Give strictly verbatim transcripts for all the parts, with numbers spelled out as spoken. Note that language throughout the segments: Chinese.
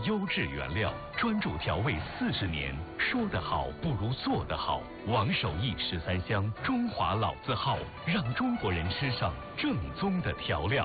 优质原料，专注调味四十年。说得好不如做得好。王守义十三香，中华老字号，让中国人吃上正宗的调料。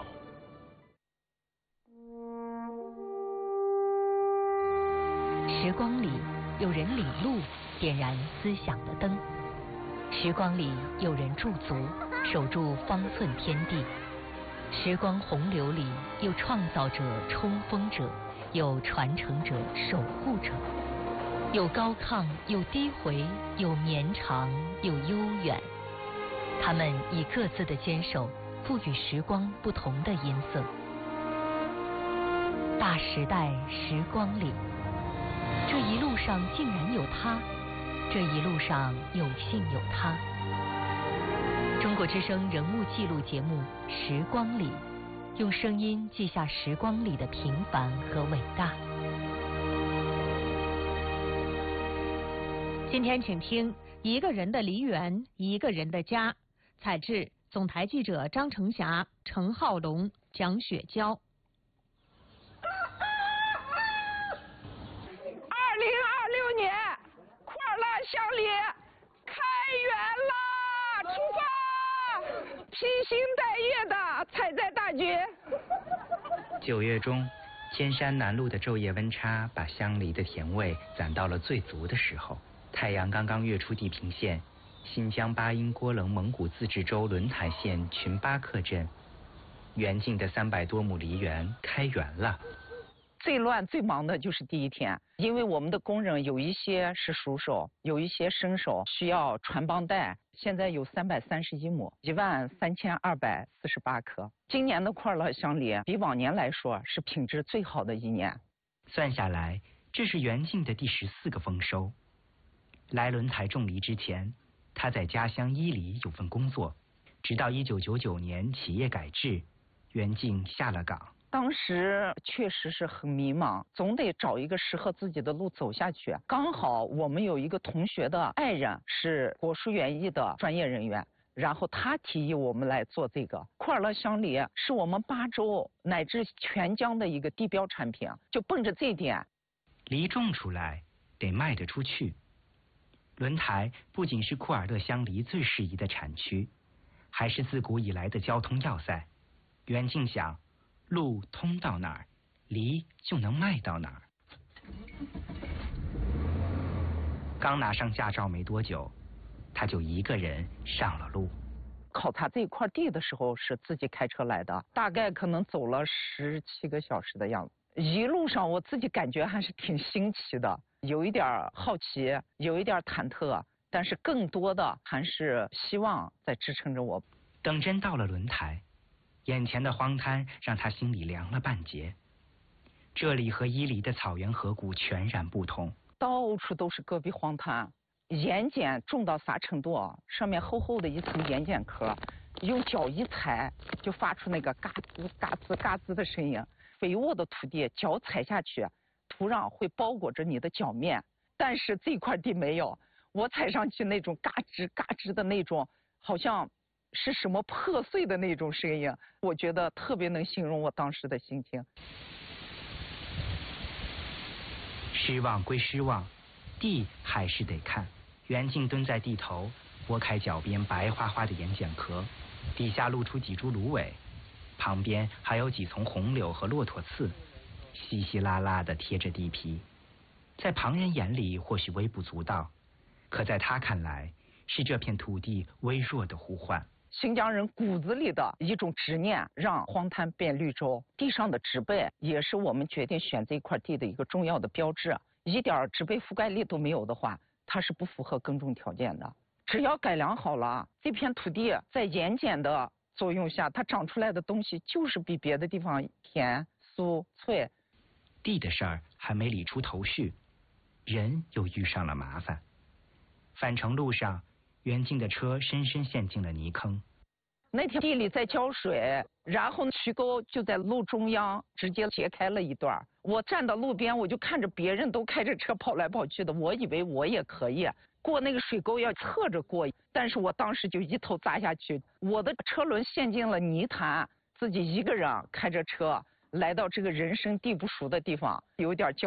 时光里，有人领路，点燃思想的灯；时光里，有人驻足，守住方寸天地。时光洪流里，有创造者、冲锋者，有传承者、守护者，有高亢，有低回，有绵长，有悠远。他们以各自的坚守，赋予时光不同的音色。大时代，时光里，这一路上竟然有他，这一路上有幸有他。中国之声人物记录节目《时光里》，用声音记下时光里的平凡和伟大。 今天请听《一个人的梨园，一个人的家》，采制总台记者张成霞、程浩龙、蒋雪娇。 二零二六年，快乐乡里开园啦！出发！披星戴月的采摘大军。 九月中，千山南路的昼夜温差把乡里的甜味攒到了最足的时候。太阳刚刚跃出地平线，新疆巴音郭楞蒙古自治州轮台县群巴克镇，园境的三百多亩梨园开园了。 最乱最忙的就是第一天，因为我们的工人有一些是熟手，有一些生手，需要传帮带。现在有三百三十一亩，一万三千二百四十八棵。今年的快乐乡里比往年来说是品质最好的一年。 算下来，这是园境的第十四个丰收。来轮台种梨之前，他在家乡伊犁有份工作，直到一九九九年企业改制，园境下了岗。 当时确实是很迷茫，总得找一个适合自己的路走下去。刚好我们有一个同学的爱人是果蔬园艺的专业人员，然后他提议我们来做这个快乐乡梨，是我们巴州乃至全疆的一个地标产品。就奔着这一点， 梨种出来得卖得出去。轮台不仅是库尔勒乡梨最适宜的产区，还是自古以来的交通要塞。园境想，路通到哪儿，梨就能卖到哪儿。刚拿上驾照没多久，他就一个人上了路。 考察这块地的时候是自己开车来的，大概可能走了十七个小时的样子。一路上我自己感觉还是挺新奇的，有一点好奇，有一点忐忑，但是更多的还是希望在支撑着我。 等真到了轮台，眼前的荒滩让他心里凉了半截。这里和伊犁的草原河谷全然不同， 到处都是戈壁荒滩，盐碱重到啥程度啊？上面厚厚的一层盐碱壳，用脚一踩就发出那个嘎吱嘎吱嘎吱的声音。肥沃的土地，脚踩下去，土壤会包裹着你的脚面，但是这块地没有，我踩上去那种嘎吱嘎吱的那种，好像是什么破碎的那种声音，我觉得特别能形容我当时的心情。 失望归失望，地还是得看。袁静蹲在地头，拨开脚边白花花的盐碱壳，底下露出几株芦苇，旁边还有几丛红柳和骆驼刺，稀稀拉拉的贴着地皮。在旁人眼里或许微不足道，可在他看来，是这片土地微弱的呼唤。 新疆人骨子里的一种执念，让荒滩变绿洲。地上的植被也是我们决定选这块地的一个重要的标志。一点植被覆盖力都没有的话，它是不符合耕种条件的。只要改良好了，这片土地在盐碱的作用下，它长出来的东西就是比别的地方甜、酥、脆。 地的事儿还没理出头绪，人又遇上了麻烦。返程路上，袁静的车深深陷进了泥坑。 那天地里在浇水，然后渠沟就在路中央直接截开了一段。我站到路边，我就看着别人都开着车跑来跑去的，我以为我也可以过那个水沟，要侧着过，但是我当时就一头扎下去，我的车轮陷进了泥潭，自己一个人开着车来到这个人生地不熟的地方，有点